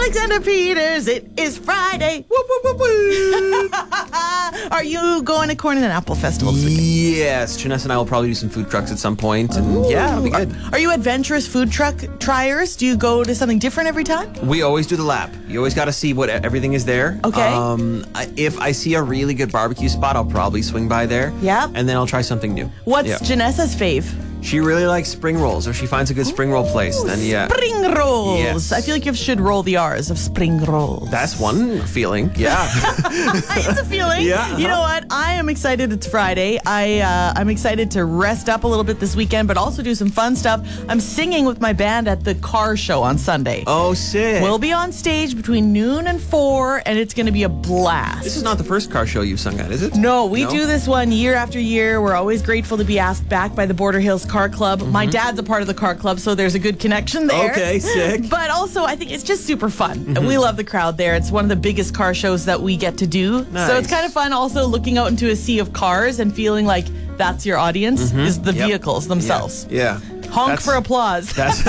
Alexander Peters, it is Friday. Whoop, whoop, whoop, whoop. Are you going to Corn and Apple Festival this weekend? Yes, Janessa and I will probably do some food trucks at some point, and it'll be good. Are you adventurous food truck triers? Do you go to something different every time? We always do the lap. You always got to see what everything is there. Okay. If I see a really good barbecue spot, I'll probably swing by there. Yep. And then I'll try something new. What's Janessa's fave? She really likes spring rolls, or she finds a good spring roll place. Then Spring rolls. Yes. I feel like you should roll the R's of spring rolls. That's one feeling. Yeah. It's a feeling. Yeah. You know what? I am excited. It's Friday. I'm excited to rest up a little bit this weekend, but also do some fun stuff. I'm singing with my band at the car show on Sunday. Oh, sick. We'll be on stage between noon and 4, and it's going to be a blast. This is not the first car show you've sung at, is it? No, we do this one year after year. We're always grateful to be asked back by the Border Hills Car Club. My dad's a part of the car club, so there's a good connection there. Okay, sick. But also, I think it's just super fun. We love the crowd there. It's one of the biggest car shows that we get to do. Nice. So it's kind of fun also looking out into a sea of cars and feeling like that's your audience, is the vehicles themselves. Yeah. Honk for applause. That's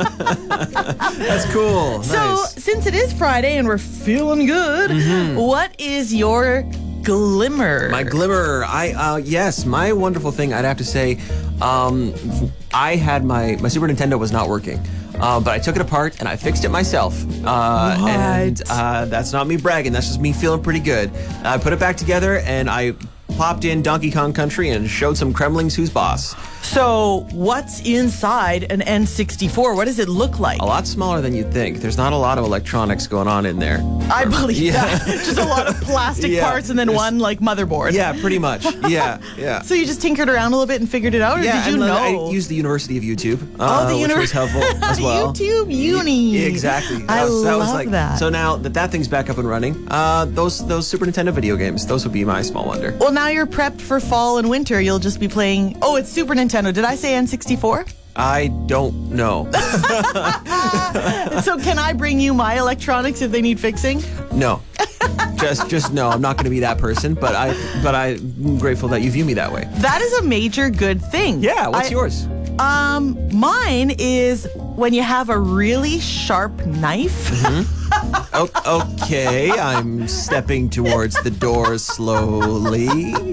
cool. So, Nice. since it is Friday and we're feeling good, what is your glimmer? My glimmer. Yes, my wonderful thing, I'd have to say, I had my Super Nintendo was not working. But I took it apart and I fixed it myself. And that's not me bragging. That's just me feeling pretty good. I put it back together and I plopped in Donkey Kong Country and showed some Kremlings who's boss. So, what's inside an N64? What does it look like? A lot smaller than you'd think. There's not a lot of electronics going on in there. I believe that. Just a lot of plastic parts and then one like motherboard. Yeah, pretty much. Yeah. So you just tinkered around a little bit and figured it out, or did you know? I used the University of YouTube, the which was helpful as well. YouTube Uni. Exactly. I love that. So now that thing's back up and running, those Super Nintendo video games, those would be my small wonder. Well, now you're prepped for fall and winter. You'll just be playing. Oh, it's Super Nintendo. Did I say N64? I don't know. So can I bring you my electronics if they need fixing? No. Just no. I'm not going to be that person, but I'm grateful that you view me that way. That is a major good thing. Yeah. What's yours? Mine is when you have a really sharp knife. Okay, I'm stepping towards the door slowly.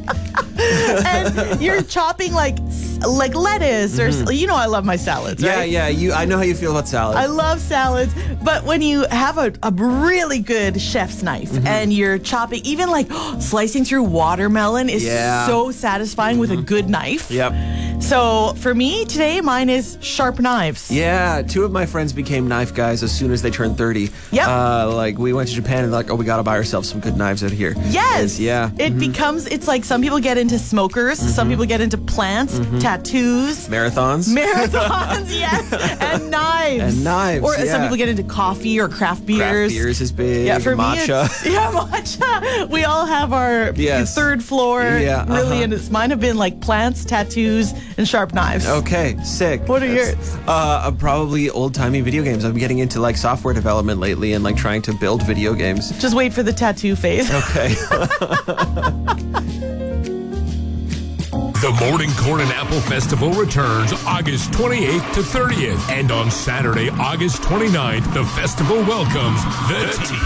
And you're chopping like lettuce or I love my salads, right? Yeah. I know how you feel about salad. I love salads, but when you have a really good chef's knife and you're chopping, even like slicing through watermelon is so satisfying with a good knife. Yep. So for me today, mine is sharp knives. Yeah, 2 of my friends became knife guys as soon as they turned 30. Yep. Like we went to Japan and we gotta buy ourselves some good knives out here. Yes. Yeah. It becomes, it's like some people get into smokers, some people get into plants, tattoos. Marathons, yes. And knives. Or some people get into coffee or craft beers. Craft beers is big. Yeah, for matcha. Me, matcha. We all have our third floor. Yeah. Really, and mine have been like plants, tattoos, and sharp knives. Okay, sick. What are yours? Probably old-timey video games. I'm getting into like software development lately and like trying to build video games. Just wait for the tattoo phase. Okay. The Morning Corn and Apple Festival returns August 28th to 30th. And on Saturday, August 29th, the festival welcomes the